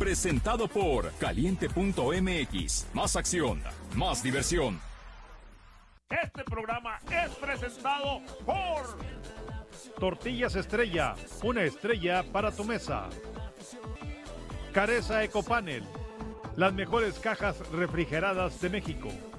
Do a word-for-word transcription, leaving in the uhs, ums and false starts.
presentado por Caliente punto M X. Más acción, más diversión. Este programa es presentado por Tortillas Estrella, una estrella para tu mesa. Careza Ecopanel, las mejores cajas refrigeradas de México.